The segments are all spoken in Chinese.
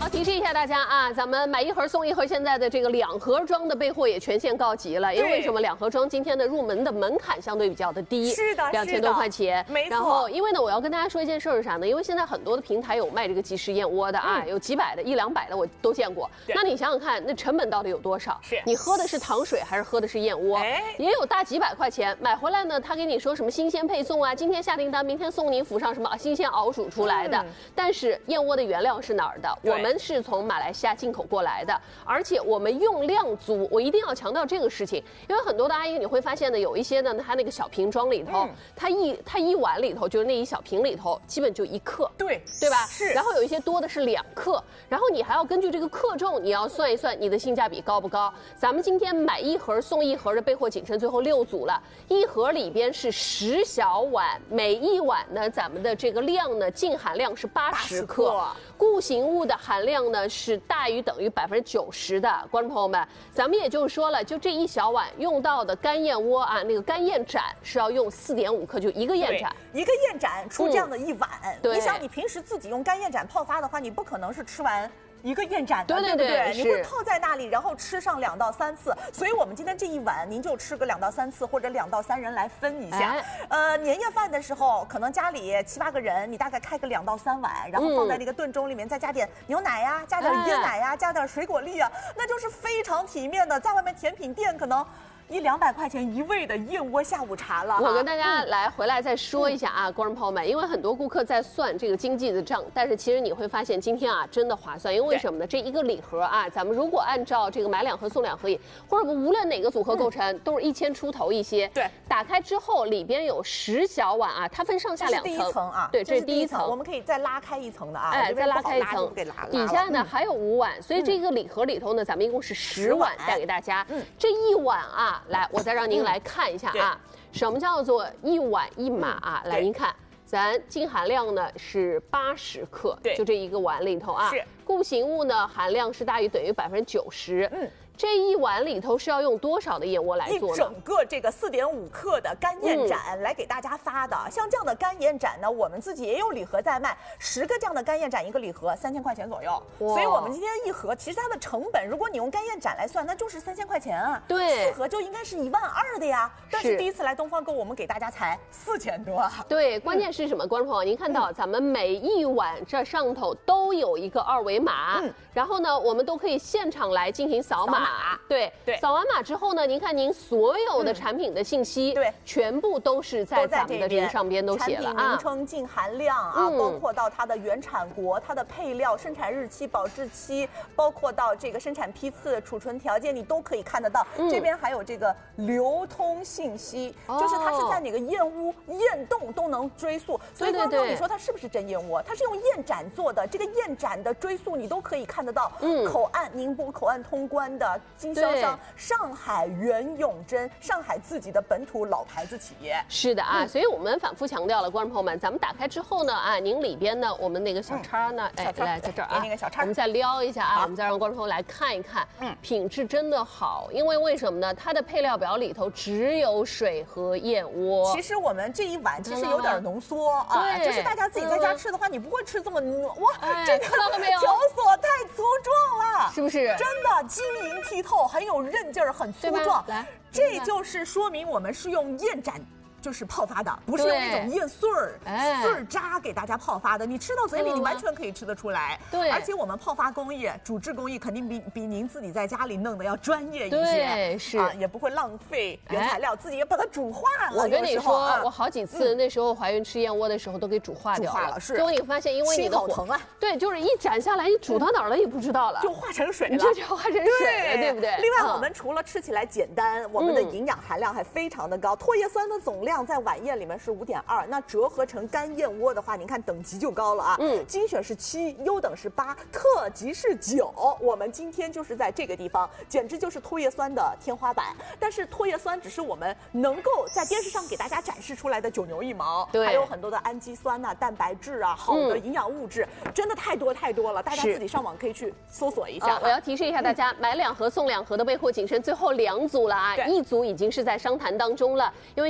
要提示一下大家啊，咱们买一盒送一盒，现在的这个2盒装的备货也全线告急了。因为什么？2盒装今天的入门的门槛相对比较的低， 是的 ，2000多块钱。 没错。 然后，因为呢，我要跟大家说一件事是啥呢？因为现在很多的平台有卖这个即食燕窝的啊，有几百的、100、200的我都见过。那你想想看，那成本到底有多少？ 是你喝的是糖水还是喝的是燕窝？也有大几百块钱买回来呢，他给你说什么新鲜配送啊，今天下订单，明天送您府上什么新鲜熬煮出来的。但是燕窝的原料是哪儿的？我们是从马来西亚进口过来的，而且我们用量足，我一定要强调这个事情，因为很多的阿姨你会发现呢，有一些呢，它那个小瓶装里头，它一碗里头就是那一小瓶里头，基本就1克，对吧？是。然后有一些多的是2克，然后你还要根据这个克重，你要算一算你的性价比高不高。咱们今天买1盒送1盒的备货谨慎，最后6组了，1盒里边是10小碗，每一碗呢，咱们的这个量呢，净含量是80克，固形物的含量呢是大于等于90%的。观众朋友们，咱们也就是说了，就这1小碗用到的干燕窝啊，那个干燕盏是要用4.5克，就1个燕盏， 一个燕盏出这样的1碗。你想，你平时自己用干燕盏泡发的话，你不可能是吃完1个燕盏的，对不对？你会泡在那里，然后吃上2到3次。所以我们今天这1碗，您就吃个2到3次，或者2到3人来分一下。年夜饭的时候，可能家里7、8个人，你大概开个2到3碗，然后放在那个炖盅里面，再加点牛奶呀，加点椰奶呀，加点水果粒啊，那就是非常体面的。在外面甜品店可能100-200块钱1味的燕窝下午茶了。 我跟大家回来再说一下啊，观众朋友们，因为很多顾客在算这个经济的账，但是其实你会发现今天啊真的划算，因为什么呢？这一个礼盒啊，咱们如果按照这个买2盒送2盒饮，或者无论哪个组合构成，都是1000出头一些。对，打开之后里边有10小碗啊，它分上下2层。 这是第1层啊， 对，这是第1层， 我们可以再拉开1层的啊， 再拉开1层，底下呢还有5碗，所以这个礼盒里头呢，咱们一共是10碗带给大家。这1碗啊，来，我再让您来看一下啊，什么叫做1碗1码啊？来，您看，咱净含量呢是80克，就这1个碗里头啊，固形物呢含量是大于等于90%。这1碗里头是要用多少的燕窝来做呢？ 一整个这个4.5克的干燕盏来给大家发的。像这样的干燕盏呢，我们自己也有礼盒在卖，10个这样的干燕盏1个礼盒3000块钱左右。所以我们今天1盒，其实它的成本，如果你用干燕盏来算，那就是3000块钱啊。对，4盒就应该是12000的呀。但是第一次来东方购，我们给大家才4000多啊。 对，关键是什么？观众朋友，您看到咱们每1碗这上头都有一个2维码，然后呢，我们都可以现场来进行扫码。对，扫完码之后呢，您看您所有的产品的信息，全部都是在咱们的这个上边都写了啊， 产品名称、净含量啊，包括到它的原产国、它的配料、生产日期、保质期，包括到这个生产批次、储存条件，你都可以看得到。这边还有这个流通信息，就是它是在哪个燕屋、燕洞都能追溯。所以观众你说它是不是真燕窝？它是用燕盏做的，这个燕盏的追溯你都可以看得到。口岸宁波口岸通关的。经销商上海袁永珍，上海自己的本土老牌子企业。 是的啊，所以我们反复强调了，观众朋友们，咱们打开之后呢，啊，您里边呢，我们那个小叉呢，来在这儿啊， 那个小叉， 我们再撩一下啊，我们再让观众朋友来看一看，品质真的好，因为什么呢？它的配料表里头只有水和燕窝。 其实我们这1碗其实有点浓缩啊，就是大家自己在家吃的话，你不会吃这么哇，这个条索太粗壮了， 是不是？ 真的晶莹剔透，很有韧劲儿，很粗壮。来，这就是说明我们是用燕盏。就是泡发的，不是用那种燕穗儿、穗儿渣给大家泡发的。你吃到嘴里，你完全可以吃得出来。对，而且我们泡发工艺、煮制工艺肯定比您自己在家里弄的要专业一些。 对，是啊，也不会浪费原材料，自己也把它煮化了。 我跟你说，我好几次那时候怀孕吃燕窝的时候都给煮化掉了。 是， 最后你发现，因为你的火疼啊， 对，就是一斩下来，你煮到哪儿了也不知道了， 就化成水了， 就化成水了，对不对？ 另外，我们除了吃起来简单，我们的营养含量还非常的高。唾液酸的总量在晚宴里面是5.2，那折合成干燕窝的话，您看等级就高了啊。精选是7，优等是8，特级是9。我们今天就是在这个地方，简直就是唾液酸的天花板。但是唾液酸只是我们能够在电视上给大家展示出来的9牛1毛，还有很多的氨基酸呐、蛋白质啊、好的营养物质，真的太多了。大家自己上网可以去搜索一下。 我要提示一下大家，买2盒送2盒的备货谨慎，最后2组了啊，1组已经是在商谈当中了，因为今天呢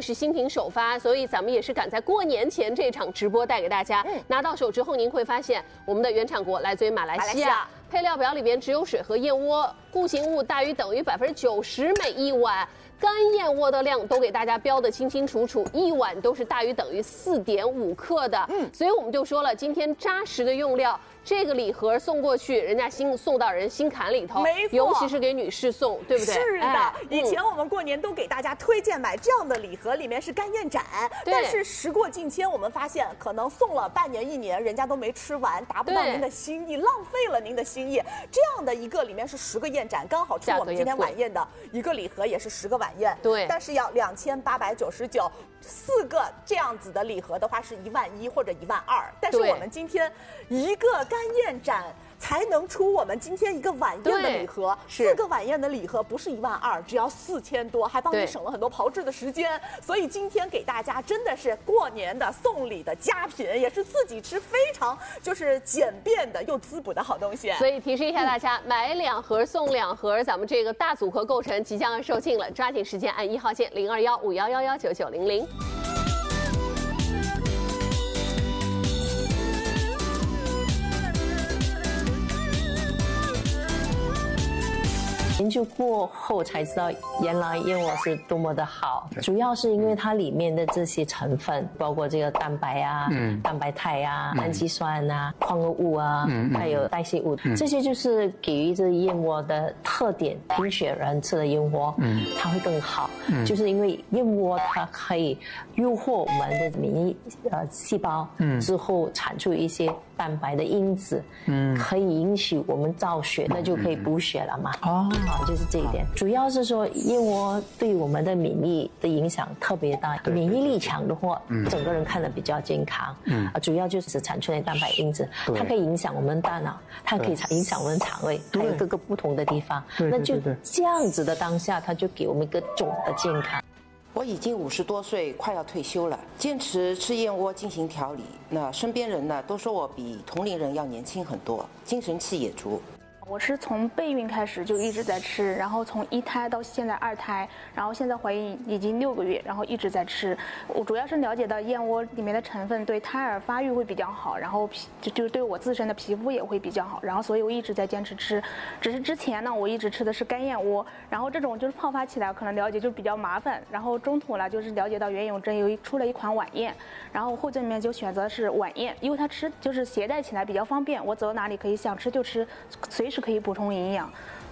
是新品首发，所以咱们也是赶在过年前这场直播带给大家。拿到手之后，您会发现我们的原产国来自于马来西亚，配料表里边只有水和燕窝，固形物大于等于90%每一碗。干燕窝的量都给大家标得清清楚楚，一碗都是大于等于4.5克的。所以我们就说了，今天扎实的用料。这个礼盒送过去，人家送到人心坎里头， 没错， 尤其是给女士送，对不对？ 是的，以前我们过年都给大家推荐买这样的礼盒，里面是干燕盏，但是时过境迁，我们发现可能送了半年1年，人家都没吃完，达不到您的心意，浪费了您的心意。这样的一个里面是10个燕盏，刚好出我们今天晚宴的一个礼盒，也是10个晚宴， 对， 但是要2899。4个这样子的礼盒的话是11000或者12000，但是我们今天一个干燕盏才能出我们今天一个晚宴的礼盒，4个晚宴的礼盒不是12000，只要4000多，还帮你省了很多炮制的时间。所以今天给大家真的是过年的送礼的佳品，也是自己吃非常就是简便的又滋补的好东西。 所以提示一下大家，买2盒送2盒，咱们这个大组合购成即将要售罄了，抓紧时间按1号线0215111990。 研究过后才知道，原来燕窝是多么的好。主要是因为它里面的这些成分，包括这个蛋白啊、蛋白肽啊、氨基酸啊、矿物物啊，还有代谢物，这些就是给予这燕窝的特点。贫血人吃的燕窝，它会更好，就是因为燕窝它可以诱惑我们的免疫细胞，之后产出一些蛋白的因子，可以引起我们造血，那就可以补血了嘛。就是这一点，主要是说燕窝对我们的免疫的影响特别大，免疫力强的话，整个人看得比较健康。主要就是产出的蛋白因子，它可以影响我们大脑，它可以影响我们肠胃，还有各个不同的地方。那就这样子的当下，它就给我们一个总的健康。 我已经50多岁，快要退休了，坚持吃燕窝进行调理。那身边人呢都说我比同龄人要年轻很多，精神气也足。 我是从备孕开始就一直在吃，然后从1胎到现在2胎，然后现在怀孕已经6个月，然后一直在吃。我主要是了解到燕窝里面的成分对胎儿发育会比较好，然后就是对我自身的皮肤也会比较好，然后所以我一直在坚持吃。只是之前呢，我一直吃的是干燕窝，然后这种就是泡发起来可能了解就比较麻烦，然后中途呢就是了解到袁永真出了一款晚宴，然后后这里面就选择是晚宴，因为它吃就是携带起来比较方便，我走哪里可以想吃就吃，随时可以补充营养，